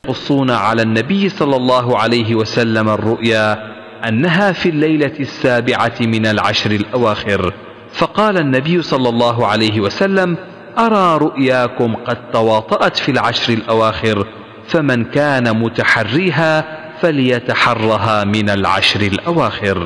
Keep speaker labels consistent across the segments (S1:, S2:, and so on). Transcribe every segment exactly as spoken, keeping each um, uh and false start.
S1: يقصون على النبي صلى الله عليه وسلم الرؤيا أنها في الليلة السابعة من العشر الأواخر، فقال النبي صلى الله عليه وسلم: أرى رؤياكم قد تواطأت في العشر الأواخر، فمن كان متحريها فليتحرها من العشر الأواخر.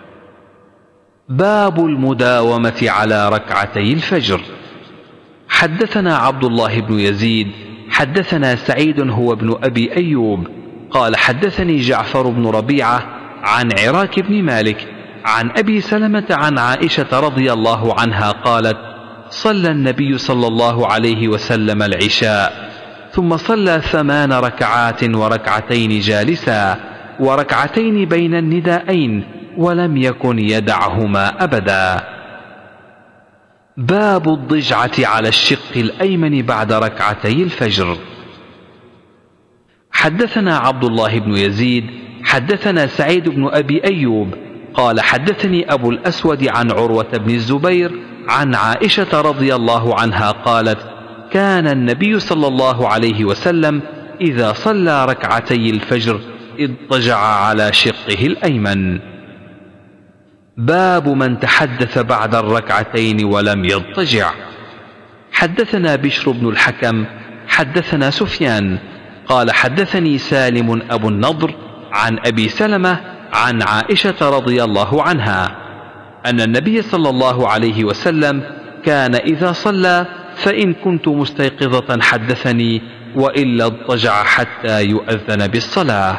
S1: باب المداومة على ركعتي الفجر. حدثنا عبد الله بن يزيد حدثنا سعيد هو ابن أبي أيوب قال حدثني جعفر بن ربيعة عن عراك بن مالك عن أبي سلمة عن عائشة رضي الله عنها قالت: صلى النبي صلى الله عليه وسلم العشاء ثم صلى ثمان ركعات وركعتين جالسا وركعتين بين النداءين ولم يكن يدعهما أبدا. باب الضجعة على الشق الأيمن بعد ركعتي الفجر. حدثنا عبد الله بن يزيد حدثنا سعيد بن أبي أيوب قال حدثني أبو الأسود عن عروة بن الزبير عن عائشة رضي الله عنها قالت: كان النبي صلى الله عليه وسلم إذا صلى ركعتي الفجر اضطجع على شقه الأيمن. باب من تحدث بعد الركعتين ولم يضطجع. حدثنا بشر بن الحكم حدثنا سفيان قال حدثني سالم أبو النضر عن أبي سلمة عن عائشة رضي الله عنها أن النبي صلى الله عليه وسلم كان إذا صلى فإن كنت مستيقظة حدثني وإلا اضطجع حتى يؤذن بالصلاة.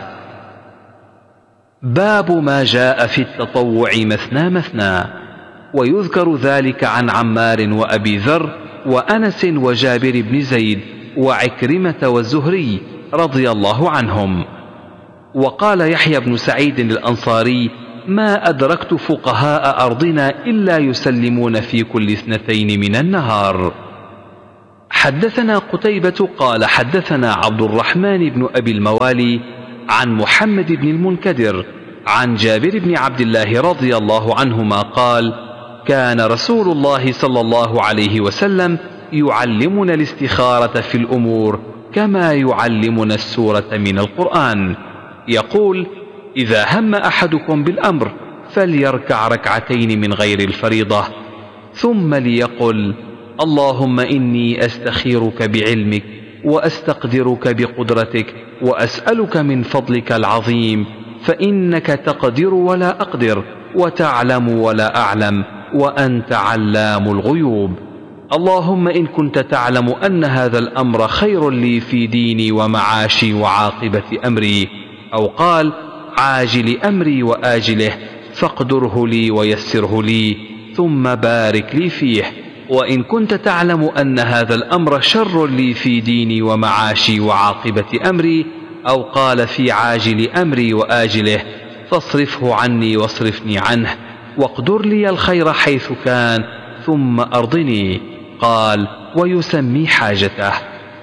S1: باب ما جاء في التطوع مثنى مثنى. ويذكر ذلك عن عمار وأبي ذر وأنس وجابر بن زيد وعكرمة والزهري رضي الله عنهم. وقال يحيى بن سعيد الأنصاري: ما أدركت فقهاء أرضنا إلا يسلمون في كل اثنتين من النهار. حدثنا قتيبة قال حدثنا عبد الرحمن بن أبي الموالي عن محمد بن المنكدر عن جابر بن عبد الله رضي الله عنهما قال: كان رسول الله صلى الله عليه وسلم يعلمنا الاستخارة في الأمور كما يعلمنا السورة من القرآن، يقول: إذا هم أحدكم بالأمر فليركع ركعتين من غير الفريضة ثم ليقل: اللهم إني أستخيرك بعلمك وأستقدرك بقدرتك وأسألك من فضلك العظيم، فإنك تقدر ولا أقدر وتعلم ولا أعلم وأنت علام الغيوب. اللهم إن كنت تعلم أن هذا الأمر خير لي في ديني ومعاشي وعاقبة أمري، أو قال عاجل أمري وآجله، فاقدره لي ويسره لي ثم بارك لي فيه. وإن كنت تعلم أن هذا الأمر شر لي في ديني ومعاشي وعاقبة أمري، أو قال في عاجل أمري وآجله، فاصرفه عني واصرفني عنه، واقدر لي الخير حيث كان ثم أرضني. قال: ويسمي حاجته.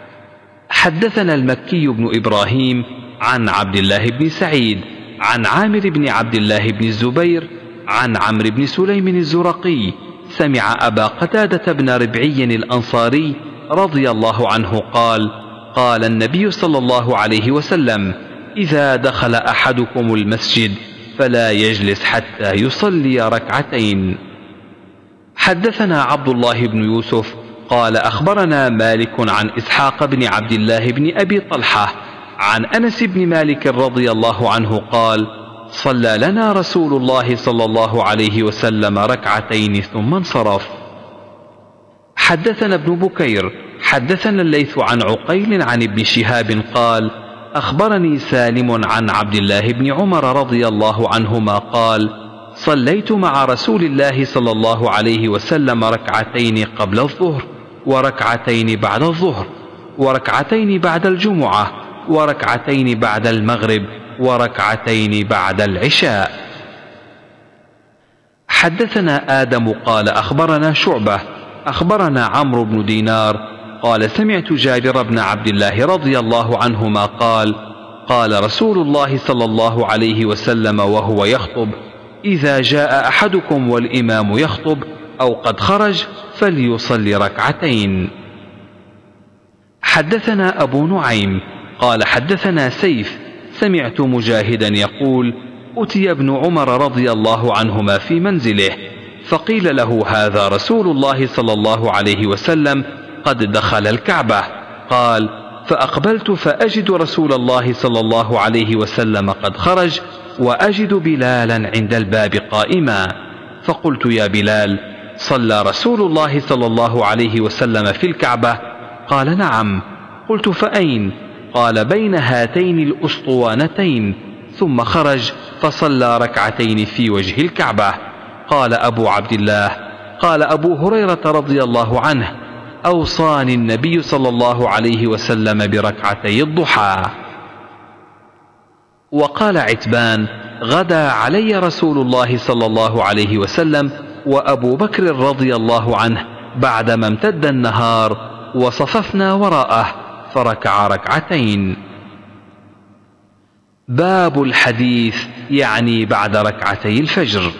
S1: حدثنا المكي بن إبراهيم عن عبد الله بن سعيد عن عامر بن عبد الله بن الزبير عن عمرو بن سليم الزرقي سمع أبا قتادة بن ربعي الأنصاري رضي الله عنه قال: قال النبي صلى الله عليه وسلم: إذا دخل أحدكم المسجد فلا يجلس حتى يصلي ركعتين. حدثنا عبد الله بن يوسف قال أخبرنا مالك عن إسحاق بن عبد الله بن أبي طلحة عن أنس بن مالك رضي الله عنه قال: صلى لنا رسول الله صلى الله عليه وسلم ركعتين ثم انصرف. حدثنا ابن بكير حدثنا الليث عن عقيل عن ابن شهاب قال: أخبرني سالم عن عبد الله بن عمر رضي الله عنهما قال: صليت مع رسول الله صلى الله عليه وسلم ركعتين قبل الظهر وركعتين بعد الظهر وركعتين بعد الجمعة وركعتين بعد المغرب وركعتين بعد العشاء. حدثنا آدم قال أخبرنا شعبة أخبرنا عمرو بن دينار قال: سمعت جابر بن عبد الله رضي الله عنهما قال: قال رسول الله صلى الله عليه وسلم وهو يخطب: إذا جاء أحدكم والإمام يخطب أو قد خرج فليصلي ركعتين. حدثنا أبو نعيم قال حدثنا سيف سمعت مجاهدا يقول أتي ابن عمر رضي الله عنهما في منزله فقيل له هذا رسول الله صلى الله عليه وسلم قد دخل الكعبة. قال فأقبلت فأجد رسول الله صلى الله عليه وسلم قد خرج وأجد بلالا عند الباب قائما، فقلت يا بلال صلى رسول الله صلى الله عليه وسلم في الكعبة؟ قال نعم. قلت فأين؟ قال بين هاتين الأسطوانتين، ثم خرج فصلى ركعتين في وجه الكعبة. قال أبو عبد الله قال أبو هريرة رضي الله عنه أوصاني النبي صلى الله عليه وسلم بركعتي الضحى. وقال عتبان غدا علي رسول الله صلى الله عليه وسلم وأبو بكر رضي الله عنه بعدما امتد النهار وصففنا وراءه فركع ركعتين. باب الحديث يعني بعد ركعتي الفجر.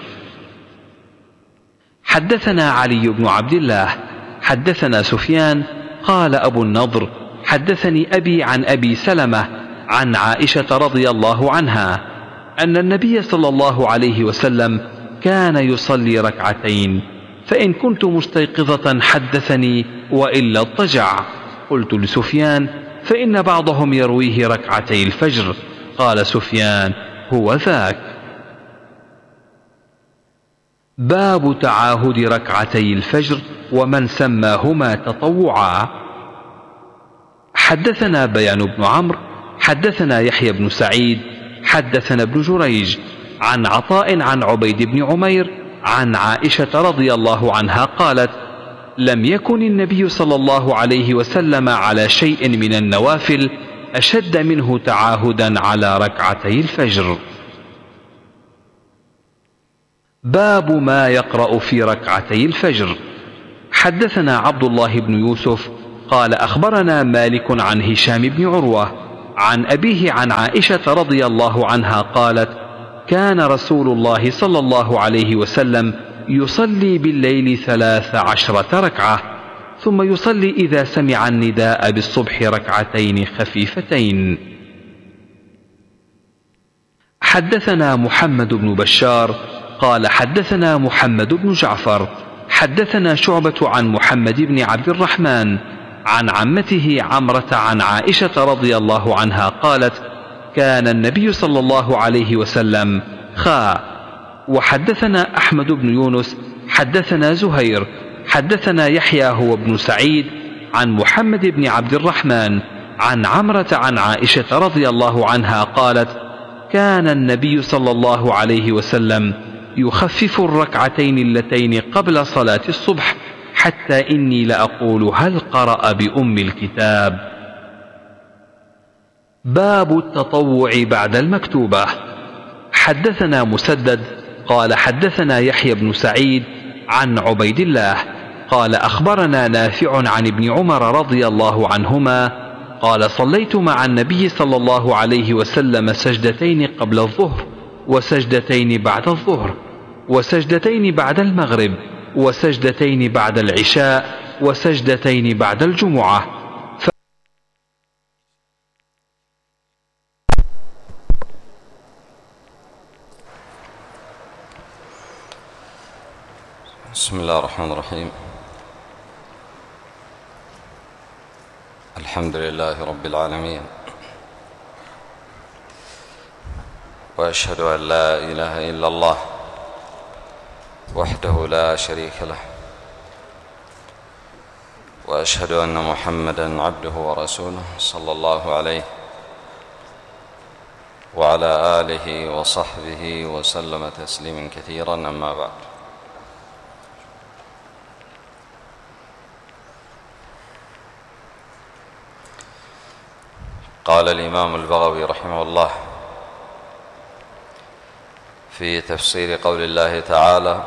S1: حدثنا علي بن عبد الله حدثنا سفيان قال أبو النضر حدثني أبي عن أبي سلمة عن عائشة رضي الله عنها أن النبي صلى الله عليه وسلم كان يصلي ركعتين، فإن كنت مستيقظة حدثني وإلا اضطجع. قلت لسفيان فإن بعضهم يرويه ركعتي الفجر. قال سفيان هو ذاك. باب تعاهد ركعتي الفجر ومن سماهما تطوعا. حدثنا بيان بن عمرو حدثنا يحيى بن سعيد حدثنا ابن جريج عن عطاء عن عبيد بن عمير عن عائشة رضي الله عنها قالت لم يكن النبي صلى الله عليه وسلم على شيء من النوافل أشد منه تعاهدا على ركعتي الفجر. باب ما يقرأ في ركعتي الفجر. حدثنا عبد الله بن يوسف قال أخبرنا مالك عن هشام بن عروة عن أبيه عن عائشة رضي الله عنها قالت كان رسول الله صلى الله عليه وسلم يصلي بالليل ثلاث عشرة ركعة، ثم يصلي إذا سمع النداء بالصبح ركعتين خفيفتين. حدثنا محمد بن بشار قال حدثنا محمد بن جعفر حدثنا شعبة عن محمد بن عبد الرحمن عن عمته عمرة عن عائشة رضي الله عنها قالت كان النبي صلى الله عليه وسلم خاء. وحدثنا أحمد بن يونس حدثنا زهير حدثنا يحيى هو ابن سعيد عن محمد بن عبد الرحمن عن عمرة عن عائشة رضي الله عنها قالت كان النبي صلى الله عليه وسلم يخفف الركعتين اللتين قبل صلاة الصبح حتى إني لأقول هل قرأ بأم الكتاب. باب التطوع بعد المكتوبة. حدثنا مسدد قال حدثنا يحيى بن سعيد عن عبيد الله قال أخبرنا نافع عن ابن عمر رضي الله عنهما قال صليت مع النبي صلى الله عليه وسلم سجدتين قبل الظهر وسجدتين بعد الظهر وسجدتين بعد المغرب وسجدتين بعد العشاء وسجدتين بعد الجمعة. ف...
S2: بسم الله الرحمن الرحيم. الحمد لله رب العالمين، وأشهد أن لا إله إلا الله وحده لا شريك له، وأشهد أن محمدًا عبده ورسوله صلى الله عليه وعلى آله وصحبه وسلم تسليما كثيرا. أما بعد، قال الإمام البغوي رحمه الله في تفسير قول الله تعالى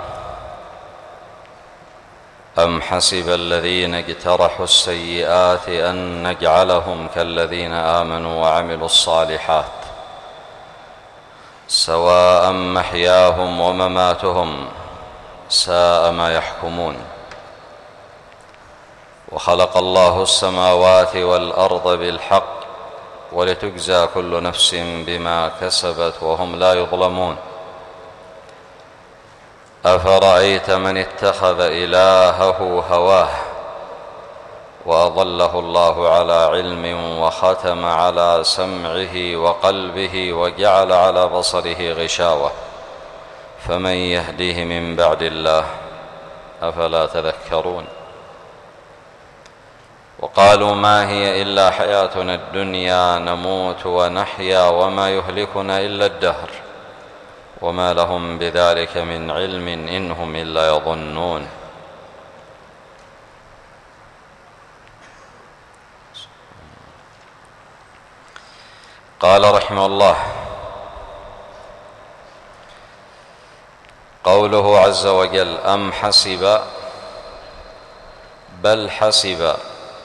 S2: أم حسب الذين اجترحوا السيئات أن نجعلهم كالذين آمنوا وعملوا الصالحات سواء محياهم ومماتهم ساء ما يحكمون. وخلق الله السماوات والأرض بالحق ولتجزى كل نفس بما كسبت وهم لا يظلمون. أفرأيت من اتخذ إلهه هواه وأضله الله على علم وختم على سمعه وقلبه وجعل على بصره غشاوة فمن يهديه من بعد الله أفلا تذكرون. وقالوا ما هي إلا حياتنا الدنيا نموت ونحيا وما يهلكنا إلا الدهر وما لهم بذلك من علم إن هم إلا يظنون. قال رحمه الله: قوله عز وجل: أم حسب، بل حسب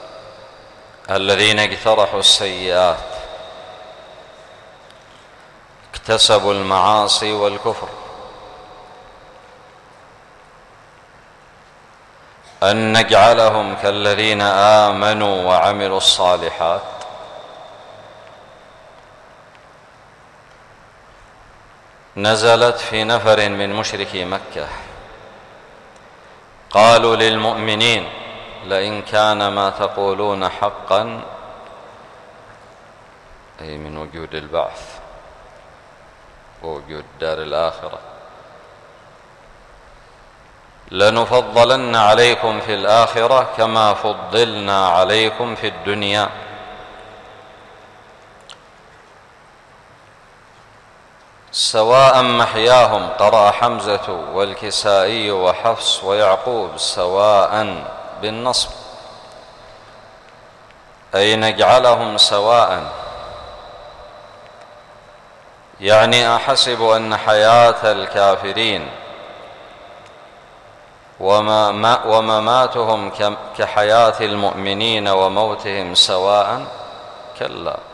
S2: الذين اجترحوا السيئات اكتسبوا المعاصي والكفر أن نجعلهم كالذين آمنوا وعملوا الصالحات. نزلت في نفر من مشركي مكة قالوا للمؤمنين: لئن كان ما تقولون حقا، أي من وجود البعث ووجود دار الآخرة، لنفضلن عليكم في الآخرة كما فضلنا عليكم في الدنيا. سواء محياهم، قرأ حمزة والكسائي وحفص ويعقوب سواء بالنصب، أي نجعلهم سواء، يعني أحسب أن حياة الكافرين ومماتهم كحياة المؤمنين وموتهم سواء؟ كلا،